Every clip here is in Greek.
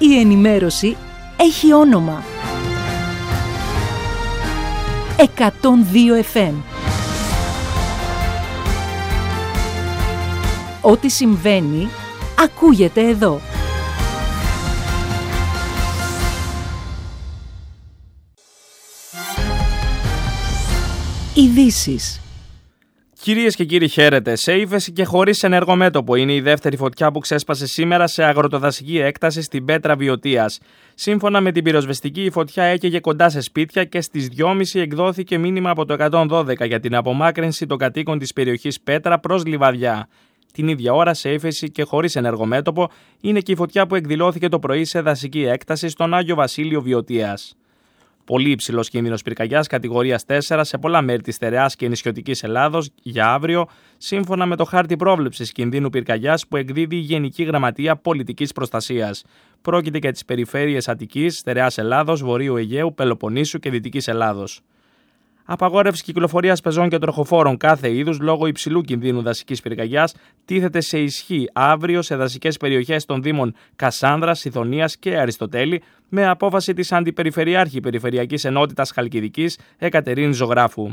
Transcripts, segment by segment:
Η ενημέρωση έχει όνομα. 102 FM. Ό,τι συμβαίνει, ακούγεται εδώ. Ειδήσεις. Κυρίες και κύριοι, χαίρετε. Σε ύφεση και χωρίς ενεργό μέτωπο είναι η δεύτερη φωτιά που ξέσπασε σήμερα σε αγροτοδασική έκταση στην Πέτρα Βιωτίας. Σύμφωνα με την πυροσβεστική, η φωτιά έκαιγε κοντά σε σπίτια και στις 2.30 εκδόθηκε μήνυμα από το 112 για την απομάκρυνση των κατοίκων της περιοχής Πέτρα προς Λιβαδιά. Την ίδια ώρα, σε ύφεση και χωρίς ενεργό μέτωπο, είναι και η φωτιά που εκδηλώθηκε το πρωί σε δασική έκταση στον Άγιο Βασίλειο Βιωτίας. Πολύ υψηλός κίνδυνος πυρκαγιάς κατηγορίας 4 σε πολλά μέρη της στερεάς και νησιωτικής Ελλάδος για αύριο, σύμφωνα με το χάρτη πρόβλεψης κινδύνου πυρκαγιάς που εκδίδει η Γενική Γραμματεία Πολιτικής Προστασίας. Πρόκειται για τις περιφέρειες Αττικής, στερεάς Ελλάδος, Βορείου Αιγαίου, Πελοποννήσου και Δυτικής Ελλάδος. Απαγόρευση κυκλοφορίας πεζών και τροχοφόρων κάθε είδους λόγω υψηλού κινδύνου δασικής πυρκαγιάς τίθεται σε ισχύ αύριο σε δασικές περιοχές των Δήμων Κασάνδρας, Σιδωνίας και Αριστοτέλη με απόφαση της Αντιπεριφερειάρχη Περιφερειακής Ενότητας Χαλκιδικής Εκατερίνης Ζωγράφου.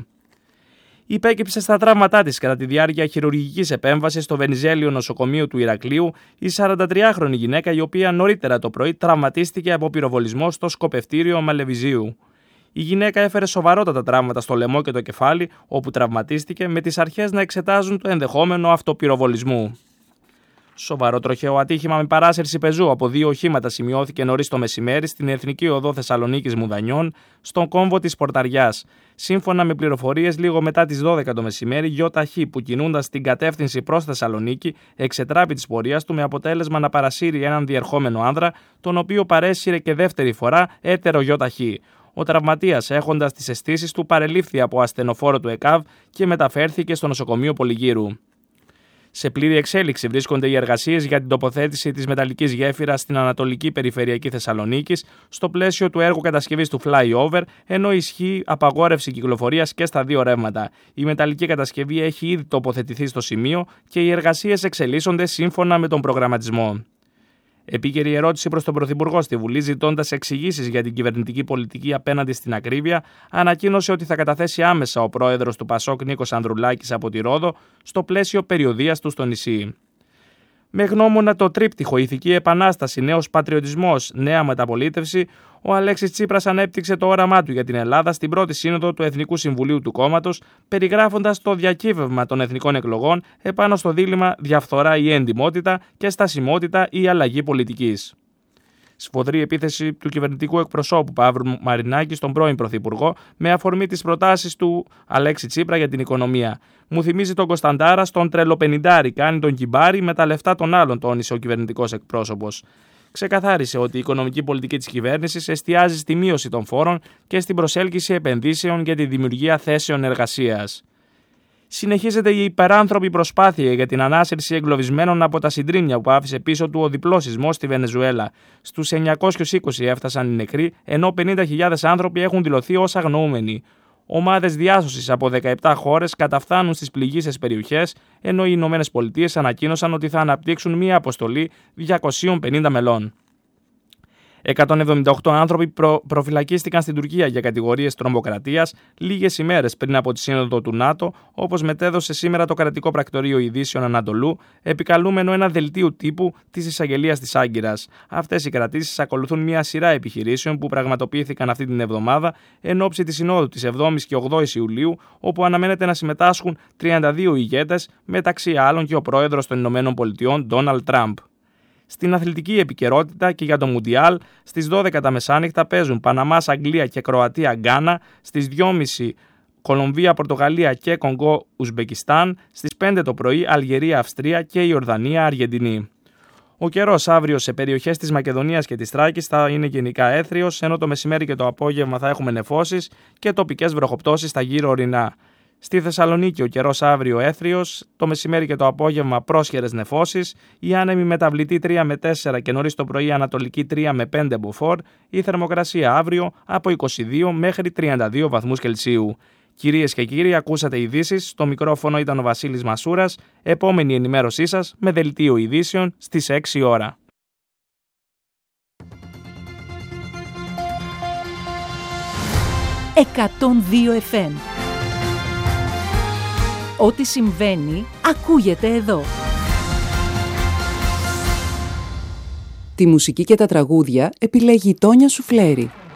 Υπέκυψε στα τραύματά της κατά τη διάρκεια χειρουργικής επέμβασης στο Βενιζέλιο νοσοκομείο του Ηρακλείου η 43χρονη γυναίκα, η οποία νωρίτερα το πρωί τραυματίστηκε από πυροβολισμό στο σκοπευτήριο Μαλεβιζίου. Η γυναίκα έφερε σοβαρότατα τραύματα στο λαιμό και το κεφάλι, όπου τραυματίστηκε, με τις αρχές να εξετάζουν το ενδεχόμενο αυτοπυροβολισμού. Σοβαρό τροχαίο ατύχημα με παράσυρση πεζού από 2 οχήματα σημειώθηκε νωρίς το μεσημέρι στην Εθνική Οδό Θεσσαλονίκης Μουδανιών, στον κόμβο της Πορταριάς. Σύμφωνα με πληροφορίες, λίγο μετά τις 12 το μεσημέρι, ΙΧ που κινούνταν στην κατεύθυνση προς Θεσσαλονίκη εξετράπη της πορείας του με αποτέλεσμα να παρασύρει έναν διερχόμενο άνδρα, τον οποίο παρέσυρε και δεύτερη φορά έτερο ΙΧ. Ο τραυματίας, έχοντας τις αισθήσεις του, παρελήφθη από ασθενοφόρο του ΕΚΑΒ και μεταφέρθηκε στο νοσοκομείο Πολυγύρου. Σε πλήρη εξέλιξη βρίσκονται οι εργασίες για την τοποθέτηση της μεταλλικής γέφυρας στην Ανατολική Περιφερειακή Θεσσαλονίκης στο πλαίσιο του έργου κατασκευής του flyover, ενώ ισχύει απαγόρευση κυκλοφορίας και στα 2 ρεύματα. Η μεταλλική κατασκευή έχει ήδη τοποθετηθεί στο σημείο και οι εργασίες εξελίσσονται σύμφωνα με τον προγραμματισμό. Επίκαιρη ερώτηση προς τον Πρωθυπουργό στη Βουλή, ζητώντας εξηγήσεις για την κυβερνητική πολιτική απέναντι στην ακρίβεια, ανακοίνωσε ότι θα καταθέσει άμεσα ο πρόεδρος του ΠΑΣΟΚ Νίκος Ανδρουλάκης από τη Ρόδο στο πλαίσιο περιοδείας του στο νησί. Με γνώμονα το τρίπτυχο Ηθική Επανάσταση, Νέος Πατριωτισμός, Νέα Μεταπολίτευση, ο Αλέξης Τσίπρας ανέπτυξε το όραμά του για την Ελλάδα στην πρώτη σύνοδο του Εθνικού Συμβουλίου του κόμματος, περιγράφοντας το διακύβευμα των εθνικών εκλογών επάνω στο δίλημμα διαφθορά ή εντιμότητα και στασιμότητα ή αλλαγή πολιτικής. Σφοδρή επίθεση του κυβερνητικού εκπροσώπου Παύλου Μαρινάκη στον πρώην Πρωθυπουργό με αφορμή τις προτάσεις του Αλέξη Τσίπρα για την οικονομία. Μου θυμίζει τον Κωνσταντάρα στον τρελοπενιντάρι, κάνει τον κυμπάρι με τα λεφτά των άλλων, τόνισε ο κυβερνητικός εκπρόσωπος. Ξεκαθάρισε ότι η οικονομική πολιτική της κυβέρνησης εστιάζει στη μείωση των φόρων και στην προσέλκυση επενδύσεων για τη δημιουργία θέσεων εργασίας. Συνεχίζεται η υπεράνθρωπη προσπάθεια για την ανάσυρση εγκλωβισμένων από τα συντρίμμια που άφησε πίσω του ο διπλός σεισμός στη Βενεζουέλα. Στους 920 έφτασαν οι νεκροί, ενώ 50.000 άνθρωποι έχουν δηλωθεί ως αγνοούμενοι. Ομάδες διάσωσης από 17 χώρες καταφθάνουν στις πληγείσες περιοχές, ενώ οι Ηνωμένες Πολιτείες ανακοίνωσαν ότι θα αναπτύξουν μία αποστολή 250 μελών. 178 άνθρωποι προφυλακίστηκαν στην Τουρκία για κατηγορίες τρομοκρατίας λίγες ημέρες πριν από τη σύνοδο του ΝΑΤΟ, όπως μετέδωσε σήμερα το κρατικό πρακτορείο ειδήσεων Ανατολού, επικαλούμενο ένα δελτίο τύπου της εισαγγελίας της Άγκυρας. Αυτές οι κρατήσεις ακολουθούν μια σειρά επιχειρήσεων που πραγματοποιήθηκαν αυτή την εβδομάδα εν ώψη της συνόδου της 7ης και 8ης Ιουλίου, όπου αναμένεται να συμμετάσχουν 32 ηγέτες, μεταξύ άλλων και ο πρόεδρος των Ηνωμένων Πολιτειών, Ντόναλντ Τραμπ. Στην αθλητική επικαιρότητα και για το Μουντιάλ, στις 12 τα μεσάνυχτα παίζουν Παναμάς, Αγγλία και Κροατία, Γκάνα, στις 2.30 Κολομβία, Πορτογαλία και Κονγκό, Ουσμπεκιστάν, στις 5 το πρωί Αλγερία, Αυστρία και Ιορδανία, Αργεντινή. Ο καιρός αύριο σε περιοχές της Μακεδονίας και της Θράκης θα είναι γενικά έθριος, ενώ το μεσημέρι και το απόγευμα θα έχουμε νεφώσεις και τοπικές βροχοπτώσεις στα γύρω ορεινά. Στη Θεσσαλονίκη ο καιρός αύριο έθριος, το μεσημέρι και το απόγευμα πρόσχερες νεφώσεις, η άνεμη μεταβλητή 3 με 4 και νωρίς το πρωί ανατολική 3 με 5 μποφόρ, η θερμοκρασία αύριο από 22 μέχρι 32 βαθμούς Κελσίου. Κυρίες και κύριοι, ακούσατε ειδήσεις, στο μικρόφωνο ήταν ο Βασίλης Μασούρας, επόμενη ενημέρωσή σας με δελτίο ειδήσεων στις 6 ώρα. 102 FM. Ό,τι συμβαίνει, ακούγεται εδώ. Τη μουσική και τα τραγούδια επιλέγει η Τόνια Σουφλέρη.